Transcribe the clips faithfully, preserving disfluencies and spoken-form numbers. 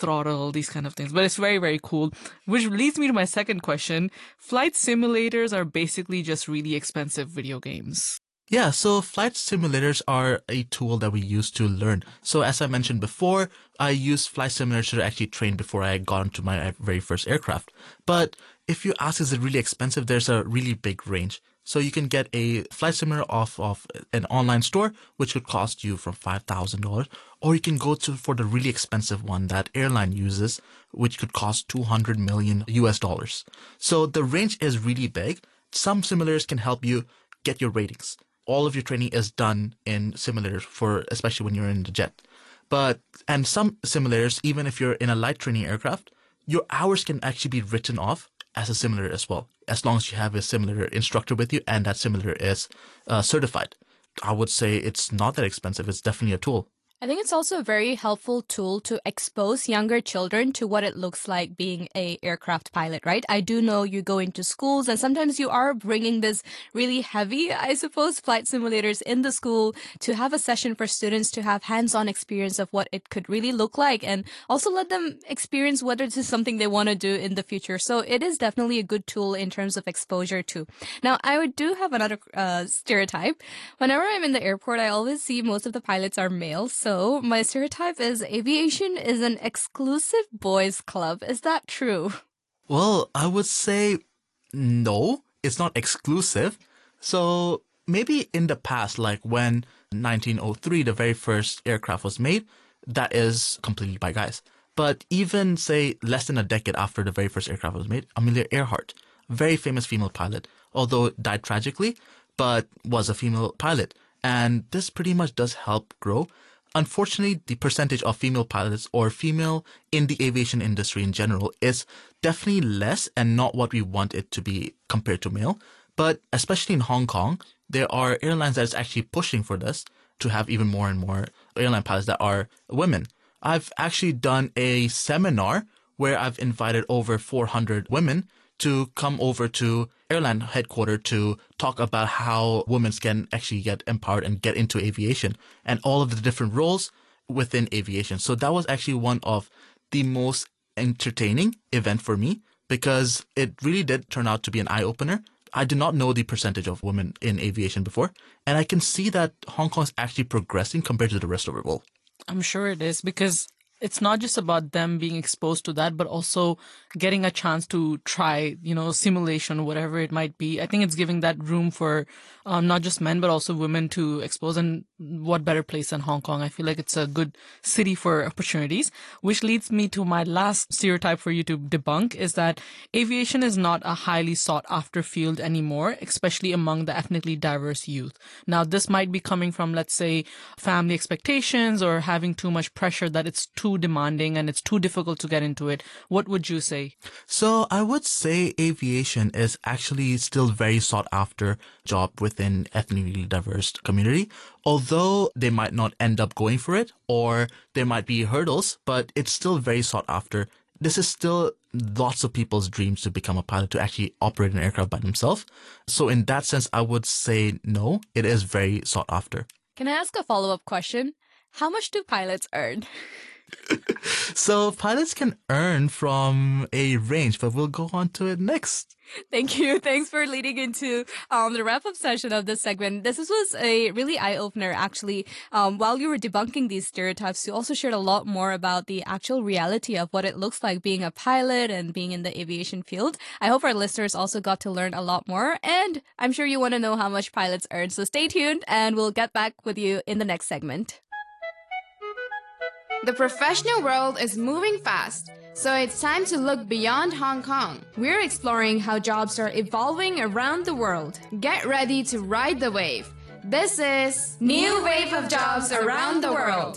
throttle, these kind of things. But it's very, very cool. Which leads me to my second question. Flight simulators are basically just really expensive video games. Yeah, so flight simulators are a tool that we use to learn. So as I mentioned before, I used flight simulators to actually train before I got into my very first aircraft. But if you ask, is it really expensive? There's a really big range. So you can get a flight simulator off of an online store, which could cost you from five thousand dollars, or you can go to for the really expensive one that airline uses, which could cost two hundred million U S dollars. So the range is really big. Some simulators can help you get your ratings. All of your training is done in simulators, for especially when you're in the jet. But and some simulators, even if you're in a light training aircraft, your hours can actually be written off as a simulator as well, as long as you have a simulator instructor with you and that simulator is uh, certified. I would say it's not that expensive. It's definitely a tool. I think it's also a very helpful tool to expose younger children to what it looks like being a aircraft pilot, right? I do know you go into schools and sometimes you are bringing this really heavy, I suppose, flight simulators in the school to have a session for students to have hands-on experience of what it could really look like and also let them experience whether this is something they want to do in the future. So it is definitely a good tool in terms of exposure too. Now, I do have another uh, stereotype. Whenever I'm in the airport, I always see most of the pilots are male. So So my stereotype is aviation is an exclusive boys' club. Is that true? Well, I would say no, it's not exclusive. So maybe in the past, like when nineteen oh three, the very first aircraft was made, that is completely by guys. But even, say, less than a decade after the very first aircraft was made, Amelia Earhart, very famous female pilot, although died tragically, but was a female pilot. And this pretty much does help grow. Unfortunately, the percentage of female pilots or female in the aviation industry in general is definitely less and not what we want it to be compared to male. But especially in Hong Kong, there are airlines that is actually pushing for this to have even more and more airline pilots that are women. I've actually done a seminar where I've invited over four hundred women to come over to airline headquarters to talk about how women can actually get empowered and get into aviation and all of the different roles within aviation. So that was actually one of the most entertaining event for me because it really did turn out to be an eye-opener. I did not know the percentage of women in aviation before, and I can see that Hong Kong is actually progressing compared to the rest of the world. I'm sure it is because it's not just about them being exposed to that, but also getting a chance to try, you know, simulation, whatever it might be. I think it's giving that room for um, not just men, but also women to expose. And what better place than Hong Kong? I feel like it's a good city for opportunities, which leads me to my last stereotype for you to debunk is that aviation is not a highly sought after field anymore, especially among the ethnically diverse youth. Now, this might be coming from, let's say, family expectations or having too much pressure that it's too demanding and it's too difficult to get into it. What would you say? So I would say aviation is actually still very sought after job within ethnically diverse community. Although they might not end up going for it or there might be hurdles, but it's still very sought after. This is still lots of people's dreams to become a pilot, to actually operate an aircraft by themselves. So in that sense, I would say no, it is very sought after. Can I ask a follow-up question? How much do pilots earn? So pilots can earn from a range, but we'll go on to it next. Thank you. Thanks for leading into um, the wrap-up session of this segment. This was a really eye-opener, actually. Um, while you were debunking these stereotypes, you also shared a lot more about the actual reality of what it looks like being a pilot and being in the aviation field. I hope our listeners also got to learn a lot more, and I'm sure you want to know how much pilots earn. So stay tuned, and we'll get back with you in the next segment. The professional world is moving fast, so it's time to look beyond Hong Kong. We're exploring how jobs are evolving around the world. Get ready to ride the wave. This is New Wave of Jobs Around the World.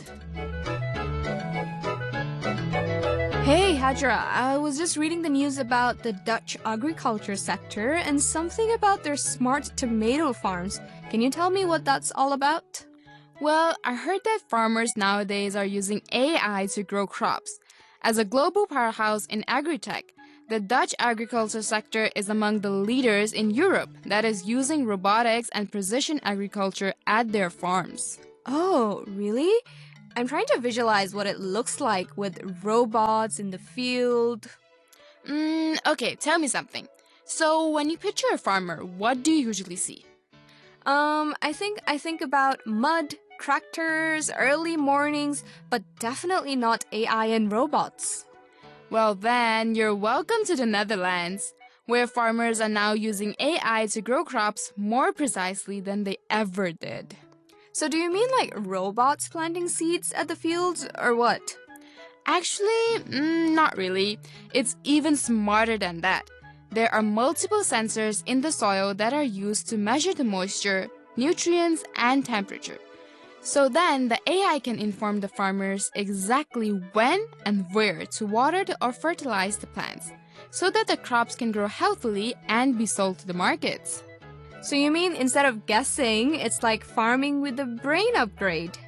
Hey, Hajra, I was just reading the news about the Dutch agriculture sector and something about their smart tomato farms. Can you tell me what that's all about? Well, I heard that farmers nowadays are using A I to grow crops. As a global powerhouse in agri-tech, the Dutch agriculture sector is among the leaders in Europe that is using robotics and precision agriculture at their farms. Oh, really? I'm trying to visualize what it looks like with robots in the field. Mm, okay, tell me something. So when you picture a farmer, what do you usually see? Um, I think I think about mud, tractors, early mornings, but definitely not A I and robots. Well, then, you're welcome to the Netherlands, where farmers are now using A I to grow crops more precisely than they ever did. So do you mean like robots planting seeds at the fields or what? Actually, mm, not really. It's even smarter than that. There are multiple sensors in the soil that are used to measure the moisture, nutrients, and temperature. So then the A I can inform the farmers exactly when and where to water the, or fertilize the plants, so that the crops can grow healthily and be sold to the markets. So you mean instead of guessing, it's like farming with the brain upgrade?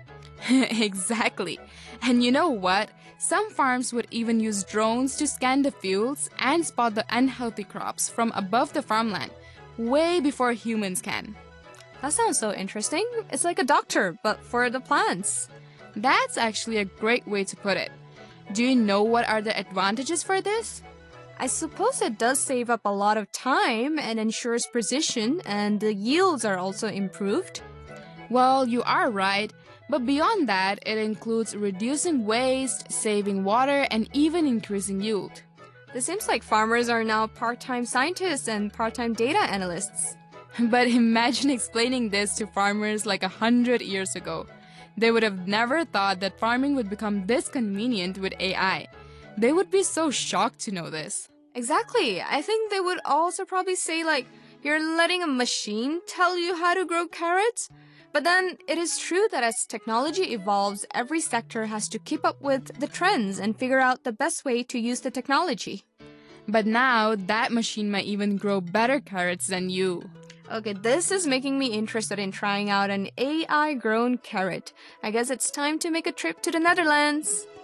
Exactly. And you know what? Some farms would even use drones to scan the fields and spot the unhealthy crops from above the farmland, way before humans can. That sounds so interesting. It's like a doctor, but for the plants. That's actually a great way to put it. Do you know what are the advantages for this? I suppose it does save up a lot of time and ensures precision, and the yields are also improved. Well, you are right. But beyond that, it includes reducing waste, saving water, and even increasing yield. It seems like farmers are now part-time scientists and part-time data analysts. But imagine explaining this to farmers like a hundred years ago. They would have never thought that farming would become this convenient with A I. They would be so shocked to know this. Exactly. I think they would also probably say like, you're letting a machine tell you how to grow carrots? But then it is true that as technology evolves, every sector has to keep up with the trends and figure out the best way to use the technology. But now that machine might even grow better carrots than you. Okay, this is making me interested in trying out an A I-grown carrot. I guess it's time to make a trip to the Netherlands.